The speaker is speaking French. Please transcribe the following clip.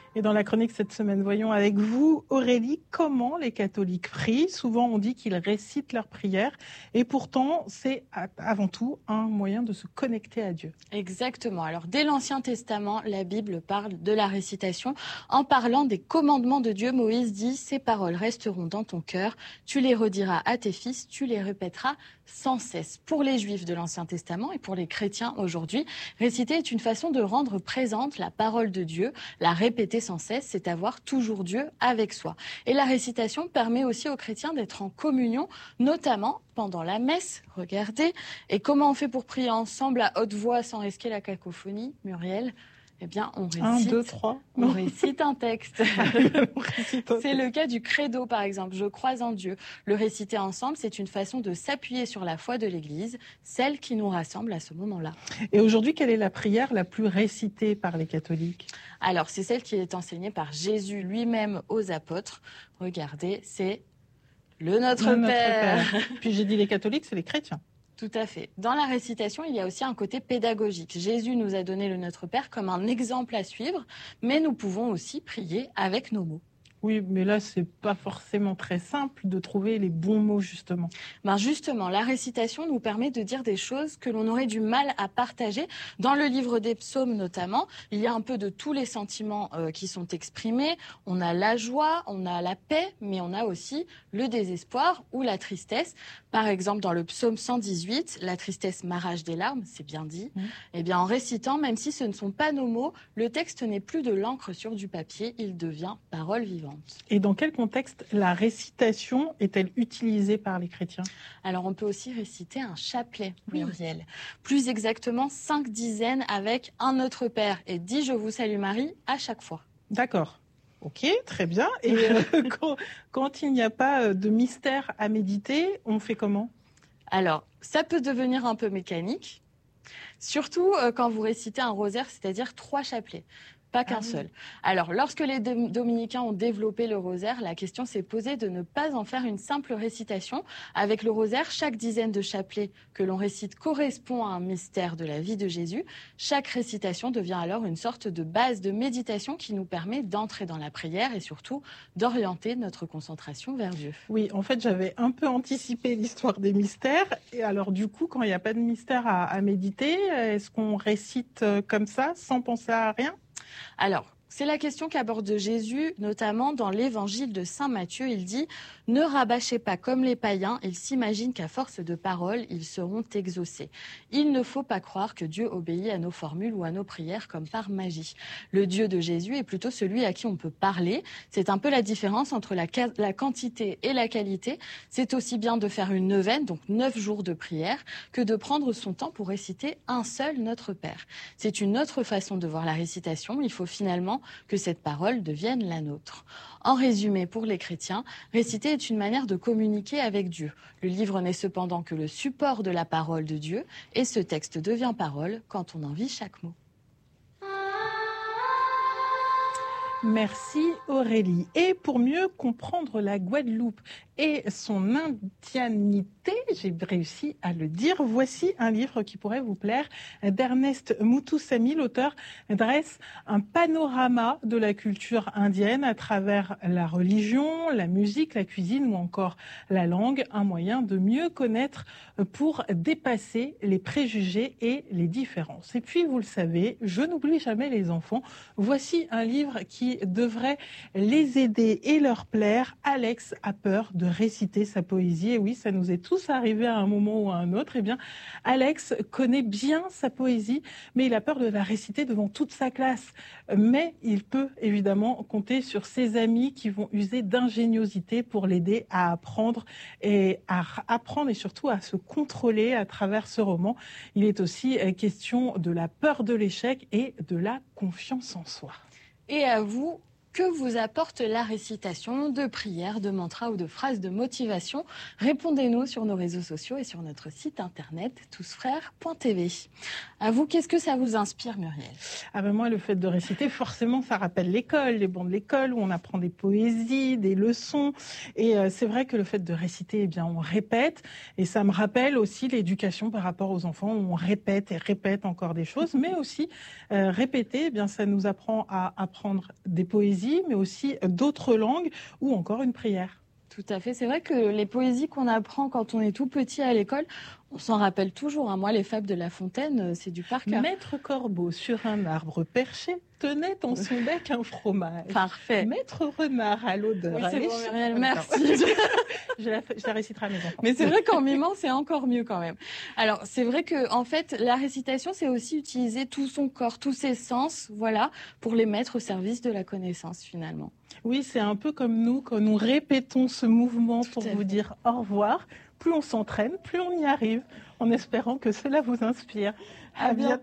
Et dans la chronique cette semaine, voyons avec vous, Aurélie, comment les catholiques prient. Souvent, on dit qu'ils récitent leurs prières et pourtant, c'est avant tout un moyen de se connecter à Dieu. Exactement. Alors, dès l'Ancien Testament, la Bible parle de la récitation. En parlant des commandements de Dieu, Moïse dit « Ces paroles resteront dans ton cœur, tu les rediras à tes fils, tu les répéteras sans cesse ». Pour les Juifs de l'Ancien Testament et pour les chrétiens aujourd'hui, réciter est une façon de rendre présente la parole de Dieu. La répéter sans cesse, c'est avoir toujours Dieu avec soi. Et la récitation permet aussi aux chrétiens d'être en communion, notamment pendant la messe. Regardez. Et comment on fait pour prier ensemble à haute voix sans risquer la cacophonie, Muriel ? Eh bien, on récite, 1, 2, 3. On récite un texte. C'est le cas du credo, par exemple. Je crois en Dieu. Le réciter ensemble, c'est une façon de s'appuyer sur la foi de l'Église, celle qui nous rassemble à ce moment-là. Et aujourd'hui, quelle est la prière la plus récitée par les catholiques ? Alors, c'est celle qui est enseignée par Jésus lui-même aux apôtres. Regardez, c'est le Notre Père. Puis j'ai dit les catholiques, c'est les chrétiens. Tout à fait. Dans la récitation, il y a aussi un côté pédagogique. Jésus nous a donné le Notre Père comme un exemple à suivre, mais nous pouvons aussi prier avec nos mots. Oui, mais là, c'est pas forcément très simple de trouver les bons mots, justement. Justement, la récitation nous permet de dire des choses que l'on aurait du mal à partager. Dans le livre des psaumes, notamment, il y a un peu de tous les sentiments qui sont exprimés. On a la joie, on a la paix, mais on a aussi le désespoir ou la tristesse. Par exemple, dans le psaume 118, la tristesse m'arrache des larmes, c'est bien dit. Eh bien, en récitant, même si ce ne sont pas nos mots, le texte n'est plus de l'encre sur du papier, il devient parole vivante. Et dans quel contexte la récitation est-elle utilisée par les chrétiens ? Alors, on peut aussi réciter un chapelet, Muriel. Plus exactement, 5 dizaines avec un Notre Père et 10 Je vous salue Marie à chaque fois. D'accord. Ok, très bien. Et quand il n'y a pas de mystère à méditer, on fait comment ? Alors, ça peut devenir un peu mécanique, surtout quand vous récitez un rosaire, c'est-à-dire 3 chapelets. Pas qu'un seul. Alors, lorsque les dominicains ont développé le rosaire, la question s'est posée de ne pas en faire une simple récitation. Avec le rosaire, chaque dizaine de chapelets que l'on récite correspond à un mystère de la vie de Jésus. Chaque récitation devient alors une sorte de base de méditation qui nous permet d'entrer dans la prière et surtout d'orienter notre concentration vers Dieu. Oui, en fait, j'avais un peu anticipé l'histoire des mystères. Et alors, du coup, quand il n'y a pas de mystère à méditer, est-ce qu'on récite comme ça, sans penser à rien ? Alors, c'est la question qu'aborde Jésus, notamment dans l'évangile de Saint Matthieu. Il dit « Ne rabâchez pas comme les païens, ils s'imaginent qu'à force de paroles, ils seront exaucés. Il ne faut pas croire que Dieu obéit à nos formules ou à nos prières comme par magie. Le Dieu de Jésus est plutôt celui à qui on peut parler. C'est un peu la différence entre la quantité et la qualité. C'est aussi bien de faire une neuvaine, donc 9 jours de prière, que de prendre son temps pour réciter un seul Notre Père. C'est une autre façon de voir la récitation. Il faut finalement que cette parole devienne la nôtre. En résumé, pour les chrétiens, réciter est une manière de communiquer avec Dieu. Le livre n'est cependant que le support de la parole de Dieu, et ce texte devient parole quand on en vit chaque mot. Merci Aurélie. Et pour mieux comprendre la Guadeloupe et son indianité, j'ai réussi à le dire, voici un livre qui pourrait vous plaire d'Ernest Muthusamy. L'auteur dresse un panorama de la culture indienne à travers la religion, la musique, la cuisine ou encore la langue, un moyen de mieux connaître pour dépasser les préjugés et les différences. Et puis, vous le savez, je n'oublie jamais les enfants. Voici un livre qui devrait les aider et leur plaire. Alex a peur de réciter sa poésie. Et oui, ça nous est tous arrivé à un moment ou à un autre. Eh bien, Alex connaît bien sa poésie, mais il a peur de la réciter devant toute sa classe. Mais il peut évidemment compter sur ses amis qui vont user d'ingéniosité pour l'aider à apprendre et surtout à se contrôler à travers ce roman. Il est aussi question de la peur de l'échec et de la confiance en soi. Et à vous, Que vous apporte la récitation de prières, de mantras ou de phrases de motivation? Répondez-nous sur nos réseaux sociaux et sur notre site internet tousfrères.tv. À vous, qu'est-ce que ça vous inspire, Muriel? Ah ben moi, le fait de réciter, forcément, ça rappelle l'école, les bancs de l'école où on apprend des poésies, des leçons. Et c'est vrai que le fait de réciter, eh bien, on répète. Et ça me rappelle aussi l'éducation par rapport aux enfants où on répète et répète encore des choses. Mais aussi, répéter, eh bien, ça nous apprend à apprendre des poésies, mais aussi d'autres langues ou encore une prière. Tout à fait. C'est vrai que les poésies qu'on apprend quand on est tout petit à l'école, on s'en rappelle toujours. Moi, les fables de La Fontaine, c'est du par cœur. Maître Corbeau sur un arbre perché tenait dans son bec un fromage. Parfait. Maître Renard à l'odeur. Oui, c'est bon, Muriel, merci. Je la réciterai à mes enfants. Mais c'est vrai qu'en mimant, c'est encore mieux quand même. Alors, c'est vrai que en fait, la récitation, c'est aussi utiliser tout son corps, tous ses sens, voilà, pour les mettre au service de la connaissance finalement. Oui, c'est un peu comme nous, quand nous répétons ce mouvement pour vous dire au revoir. Plus on s'entraîne, plus on y arrive, en espérant que cela vous inspire. À bientôt.